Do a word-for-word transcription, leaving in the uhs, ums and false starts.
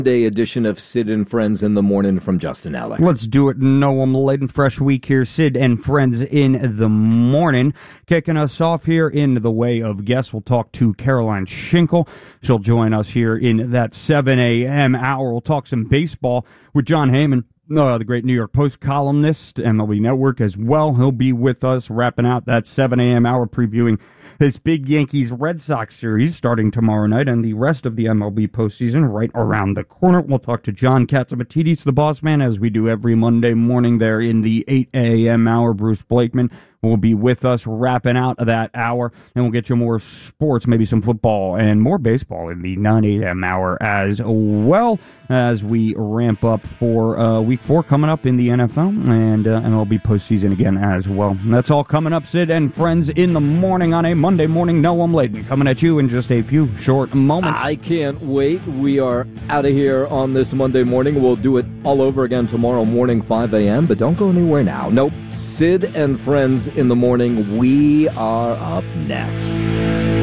Day edition of Sid and Friends in the Morning from Justin Alec. Let's do it. Noam Laden, fresh week here. Sid and Friends in the Morning. Kicking us off here in the way of guests, we'll talk to Caroline Schinkel. She'll join us here in that seven a.m. hour. We'll talk some baseball with Jon Heyman, uh, the great New York Post columnist, M L B Network as well. He'll be with us wrapping out that seven a.m. hour, previewing this big Yankees-Red Sox series starting tomorrow night and the rest of the M L B postseason right around the corner. We'll talk to John Catsimatidis, the boss man, as we do every Monday morning there in the eight a.m. hour. Bruce Blakeman will be with us wrapping out that hour, and we'll get you more sports, maybe some football and more baseball in the nine a.m. hour as well as we ramp up for uh, week four coming up in the N F L and uh, M L B postseason again as well. And that's all coming up, Sid and Friends in the Morning on a Monday morning. Noam Laden coming at you in just a few short moments. I can't wait. We are out of here on this Monday morning. We'll do it all over again tomorrow morning, five a.m., but don't go anywhere now. Nope. Sid and Friends in the Morning. We are up next.